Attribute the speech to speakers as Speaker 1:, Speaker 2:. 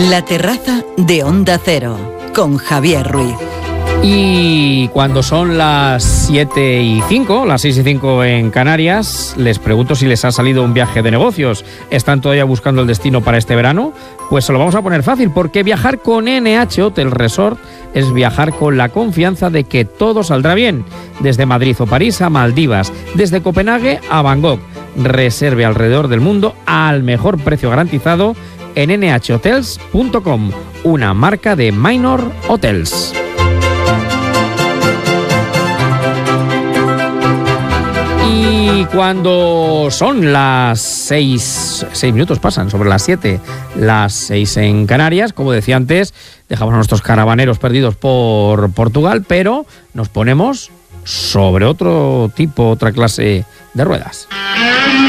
Speaker 1: La terraza de Onda Cero, con Javier Ruiz.
Speaker 2: Y cuando son las 7:05, las 6:05 en Canarias, les pregunto si les ha salido un viaje de negocios. ¿Están todavía buscando el destino para este verano? Pues se lo vamos a poner fácil, porque viajar con NH Hotel Resort es viajar con la confianza de que todo saldrá bien. Desde Madrid o París a Maldivas, desde Copenhague a Bangkok. Reserve alrededor del mundo al mejor precio garantizado en nhhotels.com, una marca de Minor Hotels. Y cuando son las 6 minutos pasan sobre las 7, las 6 en Canarias, como decía antes, dejamos a nuestros caravaneros perdidos por Portugal, pero nos ponemos sobre otra clase de ruedas.